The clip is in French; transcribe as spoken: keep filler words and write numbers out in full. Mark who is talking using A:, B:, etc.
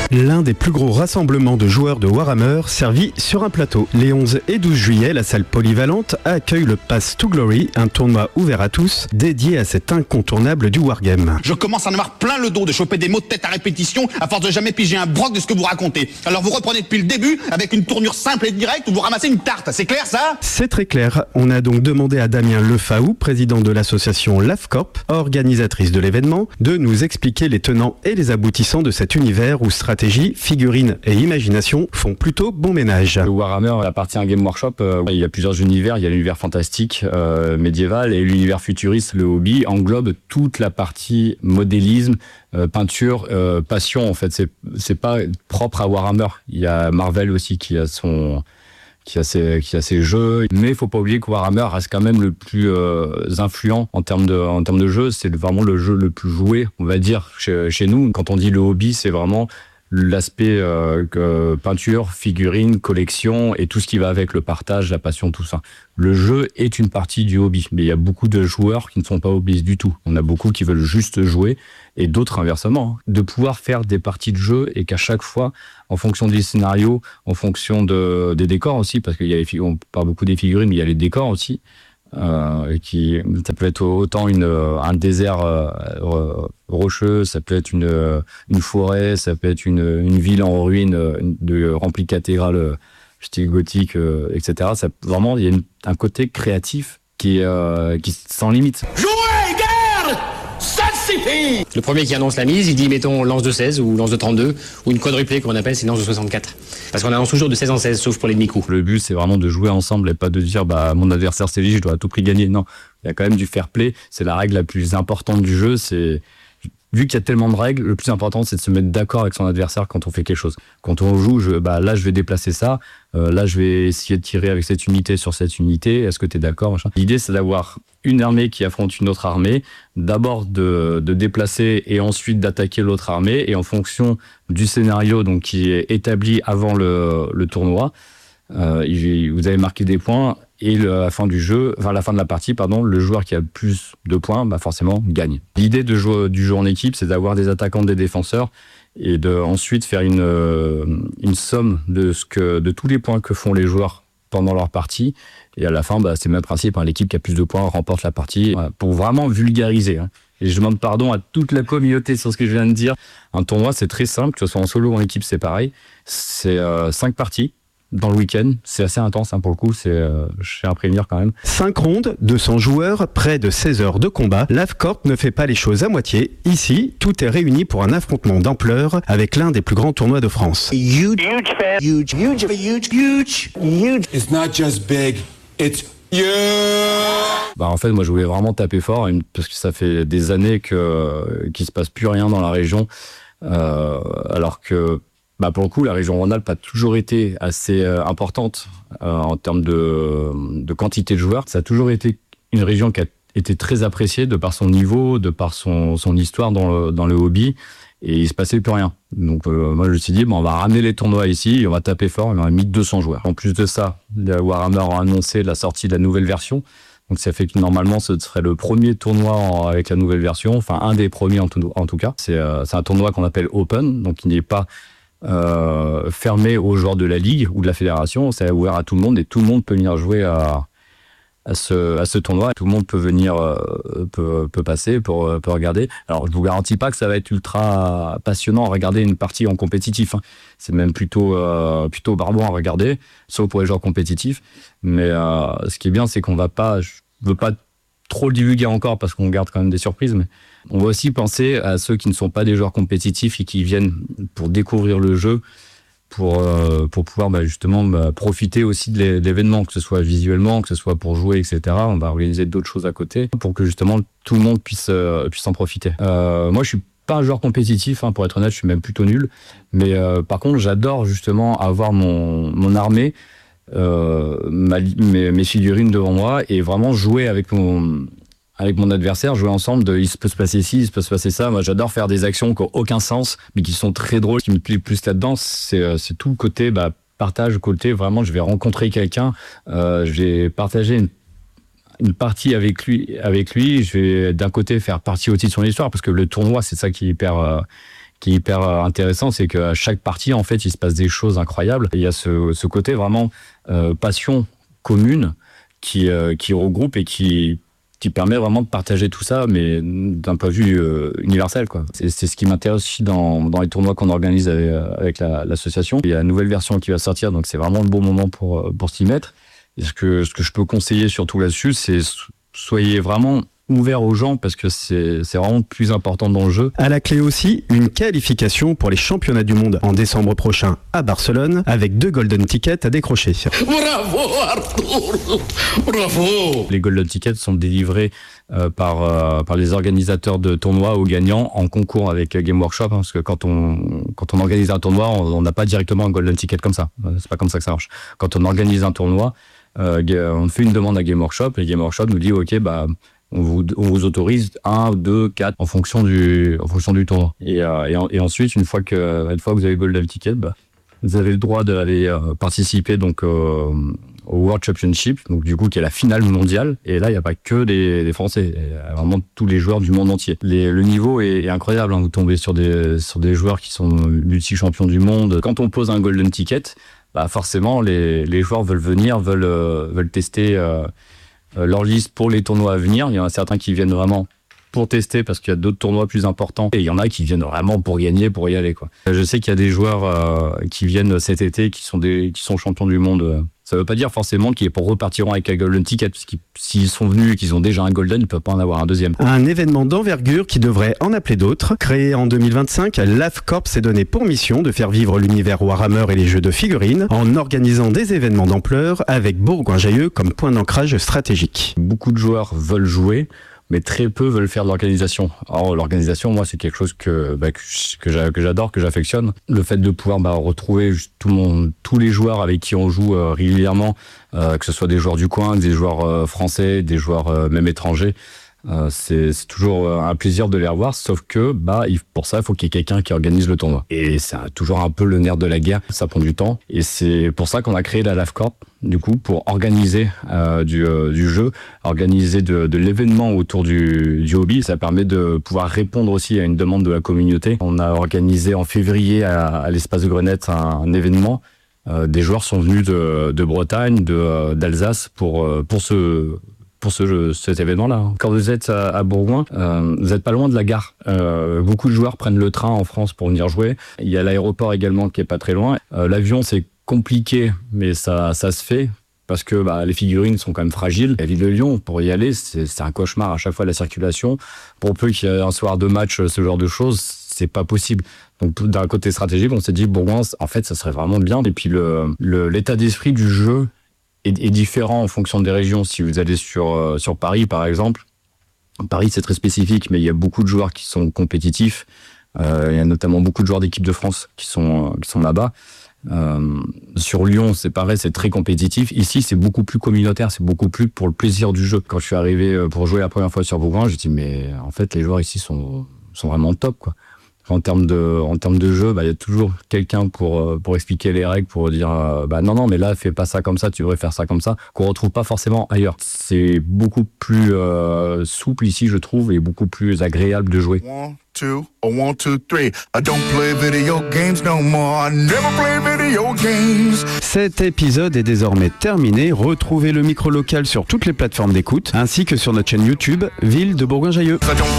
A: L'un des plus gros rassemblements de joueurs de Warhammer servis sur un plateau. Les onze et douze juillet, la salle polyvalente accueille le Path to Glory, un tournoi ouvert à tous, dédié à cet incontournable du wargame.
B: Je commence à en avoir plein le dos de choper des mots de tête à répétition à force de jamais piger un broc de ce que vous racontez. Alors vous reprenez depuis le début avec une tournure simple et directe où vous ramassez une tarte, c'est clair ça ?
A: C'est très clair. On a donc demandé à Damien Lefaou, président de l'association LAFCorp, organisatrice de l'événement, de nous expliquer les tenants et les aboutissants de cet univers où stratégie, figurines et imagination font plutôt bon ménage.
C: Le Warhammer appartient à Game Workshop. Euh, il y a plusieurs univers. Il y a l'univers fantastique, euh, médiéval, et l'univers futuriste. Le hobby englobe toute la partie modélisme, euh, peinture, euh, passion. En fait, c'est c'est pas propre à Warhammer. Il y a Marvel aussi qui a son qui a ses qui a ses jeux, mais il faut pas oublier que Warhammer reste quand même le plus euh, influent en termes de en termes de jeu. C'est vraiment le jeu le plus joué, on va dire, chez, chez nous. Quand on dit le hobby, c'est vraiment l'aspect euh, que, peinture, figurines, collection et tout ce qui va avec le partage, la passion, tout ça. Le jeu est une partie du hobby, mais il y a beaucoup de joueurs qui ne sont pas hobbyistes du tout. On a beaucoup qui veulent juste jouer et d'autres inversement. De pouvoir faire des parties de jeu et qu'à chaque fois, en fonction du scénario, en fonction de, des décors aussi, parce qu'il y a les, on parle beaucoup des figurines, mais il y a les décors aussi. Euh, qui, ça peut être autant une, un désert euh, rocheux, ça peut être une, une forêt, ça peut être une, une ville en ruine de, remplie de cathédrales style gothique, euh, et cetera. Ça, vraiment, il y a une, un côté créatif qui, euh, qui sans limite.
D: Jouez, garde! Ça suffit!
E: Le premier qui annonce la mise, il dit mettons lance de seize ou lance de trente-deux ou une quadruplée qu'on appelle, c'est lance de soixante-quatre. Parce qu'on annonce toujours de seize en seize, sauf pour les demi-coups.
C: Le but, c'est vraiment de jouer ensemble et pas de dire bah mon adversaire c'est lui, je dois à tout prix gagner. Non, il y a quand même du fair play. C'est la règle la plus importante du jeu. C'est vu qu'il y a tellement de règles, le plus important c'est de se mettre d'accord avec son adversaire quand on fait quelque chose. Quand on joue, je, bah là je vais déplacer ça, euh, là je vais essayer de tirer avec cette unité sur cette unité. Est-ce que tu es d'accord, machin. L'idée c'est d'avoir une armée qui affronte une autre armée, d'abord de, de déplacer et ensuite d'attaquer l'autre armée, et en fonction du scénario donc qui est établi avant le, le tournoi, euh, vous avez marqué des points. Et le, à la fin du jeu, enfin à la fin de la partie, pardon, le joueur qui a plus de points, bah forcément gagne. L'idée de jouer, du jeu en équipe, c'est d'avoir des attaquants, des défenseurs, et de ensuite faire une une somme de ce que de tous les points que font les joueurs pendant leur partie. Et à la fin, bah c'est le même principe. Hein, l'équipe qui a plus de points remporte la partie. Voilà, pour vraiment vulgariser. Hein. Et je demande pardon à toute la communauté sur ce que je viens de dire. Un tournoi, c'est très simple, que ce soit en solo ou en équipe, c'est pareil. C'est euh, cinq parties. Dans le week-end, c'est assez intense hein, pour le coup, c'est, euh, je tiens à prévenir quand même.
A: cinq rondes, deux cents joueurs, près de seize heures de combat. LAFCorp ne fait pas les choses à moitié. Ici, tout est réuni pour un affrontement d'ampleur avec l'un des plus grands tournois de France.
D: Huge, huge fan, huge, huge, huge, huge, huge.
F: It's not just big, it's huge.
C: Bah en fait, moi je voulais vraiment taper fort parce que ça fait des années que qu'il se passe plus rien dans la région, euh, alors que bah pour le coup, la région Rhône-Alpes a toujours été assez euh, importante euh, en termes de, de quantité de joueurs. Ça a toujours été une région qui a été très appréciée de par son niveau, de par son, son histoire dans le, dans le hobby, et il se passait plus rien. Donc euh, moi je me suis dit, bon, on va ramener les tournois ici, et on va taper fort, et on a mis deux cents joueurs. En plus de ça, Warhammer a annoncé la sortie de la nouvelle version. Donc ça fait que normalement ce serait le premier tournoi en, avec la nouvelle version, enfin un des premiers en tout, en tout cas. C'est, euh, c'est un tournoi qu'on appelle Open, donc il n'est pas Euh, fermé aux joueurs de la ligue ou de la fédération, c'est ouvert à tout le monde et tout le monde peut venir jouer à, à, ce, à ce tournoi. Tout le monde peut venir, euh, peut, peut passer, peut, peut regarder. Alors je vous garantis pas que ça va être ultra passionnant à regarder une partie en compétitif. Hein. C'est même plutôt, euh, plutôt barbant à regarder, sauf pour les joueurs compétitifs. Mais euh, ce qui est bien, c'est qu'on va pas, je veux pas trop le divulguer encore parce qu'on garde quand même des surprises, mais on va aussi penser à ceux qui ne sont pas des joueurs compétitifs et qui viennent pour découvrir le jeu, pour, euh, pour pouvoir bah, justement bah, profiter aussi de l'événement, que ce soit visuellement, que ce soit pour jouer, et cetera. On va organiser d'autres choses à côté pour que justement tout le monde puisse, euh, puisse en profiter. Euh, moi, je suis pas un joueur compétitif, hein, pour être honnête, je suis même plutôt nul. Mais euh, par contre, j'adore justement avoir mon, mon armée, euh, ma, mes, mes figurines devant moi et vraiment jouer avec mon... avec mon adversaire, jouer ensemble, de, il se peut se passer ci, il se peut se passer ça. Moi, j'adore faire des actions qui n'ont aucun sens, mais qui sont très drôles. Ce qui me plaît plus là-dedans, c'est, c'est tout le côté bah, partage, côté vraiment, je vais rencontrer quelqu'un, euh, je vais partager une, une partie avec lui, avec lui. Je vais d'un côté faire partie aussi de son histoire, parce que le tournoi, c'est ça qui est hyper, euh, qui est hyper intéressant, c'est qu'à chaque partie, en fait, il se passe des choses incroyables. Et il y a ce, ce côté vraiment euh, passion commune qui, euh, qui regroupe et qui, qui permet vraiment de partager tout ça, mais d'un point de vue euh, universel, quoi. C'est, c'est ce qui m'intéresse aussi dans, dans les tournois qu'on organise avec, avec la, l'association. Il y a une nouvelle version qui va sortir, donc c'est vraiment le bon moment pour, pour s'y mettre. Et ce que, ce que je peux conseiller surtout là-dessus, c'est soyez vraiment ouvert aux gens parce que c'est, c'est vraiment plus important dans le jeu.
A: À la clé aussi, une qualification pour les championnats du monde en décembre prochain à Barcelone avec deux golden tickets à décrocher.
G: Bravo Arthur, bravo.
C: Les golden tickets sont délivrés euh, par, euh, par les organisateurs de tournois aux gagnants en concours avec Game Workshop, hein, parce que quand on, quand on organise un tournoi, on n'a pas directement un golden ticket comme ça. C'est pas comme ça que ça marche. Quand on organise un tournoi, euh, on fait une demande à Game Workshop et Game Workshop nous dit ok, bah On vous, on vous autorise un, deux, quatre en fonction du, en fonction du tournoi. Et, euh, et, en, et ensuite, une fois que, une fois que vous avez le Golden Ticket, bah, vous avez le droit d'aller euh, participer donc euh, au World Championship, donc du coup qui est la finale mondiale. Et là, il n'y a pas que des, des Français, il y a vraiment tous les joueurs du monde entier. Les, le niveau est, est incroyable. Hein, vous tombez sur des, sur des joueurs qui sont multi-champions du monde. Quand on pose un Golden Ticket, bah forcément, les, les joueurs veulent venir, veulent, euh, veulent tester. Euh, leur liste pour les tournois à venir. Il y en a certains qui viennent vraiment pour tester parce qu'il y a d'autres tournois plus importants et il y en a qui viennent vraiment pour gagner, pour y aller, quoi. Je sais qu'il y a des joueurs euh, qui viennent cet été qui sont des qui sont champions du monde. Ça veut pas dire forcément qu'ils repartiront avec un golden ticket parce que s'ils sont venus et qu'ils ont déjà un golden, ils peuvent pas en avoir un deuxième.
A: Un événement d'envergure qui devrait en appeler d'autres. Créé en deux mille vingt-cinq, LAVCorp s'est donné pour mission de faire vivre l'univers Warhammer et les jeux de figurines en organisant des événements d'ampleur avec Bourgoin-Jallieu comme point d'ancrage stratégique.
C: Beaucoup de joueurs veulent jouer, mais très peu veulent faire de l'organisation. Alors l'organisation, moi, c'est quelque chose que bah, que j'adore, que j'affectionne. Le fait de pouvoir bah, retrouver tout le monde, tous les joueurs avec qui on joue euh, régulièrement, euh, que ce soit des joueurs du coin, des joueurs euh, français, des joueurs euh, même étrangers, euh, c'est, c'est toujours un plaisir de les revoir. Sauf que bah pour ça, il faut qu'il y ait quelqu'un qui organise le tournoi. Et c'est toujours un peu le nerf de la guerre. Ça prend du temps. Et c'est pour ça qu'on a créé la LAVCorp. Du coup, pour organiser euh, du, euh, du jeu, organiser de, de l'événement autour du, du hobby, ça permet de pouvoir répondre aussi à une demande de la communauté. On a organisé en février à, à l'espace de Grenette un, un événement. Euh, des joueurs sont venus de, de Bretagne, de, d'Alsace pour, pour ce... pour ce jeu, cet événement-là. Quand vous êtes à, à Bourgoin, euh, vous n'êtes pas loin de la gare. Euh, beaucoup de joueurs prennent le train en France pour venir jouer. Il y a l'aéroport également qui est pas très loin. Euh, l'avion, c'est compliqué, mais ça, ça se fait parce que bah, les figurines sont quand même fragiles. La ville de Lyon, pour y aller, c'est, c'est un cauchemar à chaque fois la circulation. Pour peu qu'il y ait un soir de match, ce genre de choses, c'est pas possible. Donc d'un côté stratégique, on s'est dit Bourgoin, en fait, ça serait vraiment bien. Et puis le, le, l'état d'esprit du jeu est, est différent en fonction des régions. Si vous allez sur, euh, sur Paris, par exemple, Paris, c'est très spécifique, mais il y a beaucoup de joueurs qui sont compétitifs. Euh, il y a notamment beaucoup de joueurs d'équipe de France qui sont, euh, qui sont là-bas. Euh, sur Lyon, c'est pareil, c'est très compétitif. Ici, c'est beaucoup plus communautaire, c'est beaucoup plus pour le plaisir du jeu. Quand je suis arrivé pour jouer la première fois sur Bourgoin, j'ai dit, mais en fait, les joueurs ici sont, sont vraiment top, quoi. En termes de, en termes de jeu, bah, il y a toujours quelqu'un pour, pour expliquer les règles, pour dire, bah, non, non, mais là, fais pas ça comme ça, tu devrais faire ça comme ça, qu'on retrouve pas forcément ailleurs. C'est beaucoup plus euh, souple ici, je trouve, et beaucoup plus agréable de jouer.
H: One, two, one, two, three. I don't play video games no more. I never play video games.
A: Cet épisode est désormais terminé. Retrouvez le micro local sur toutes les plateformes d'écoute, ainsi que sur notre chaîne YouTube, Ville de Bourgoin-Jallieu.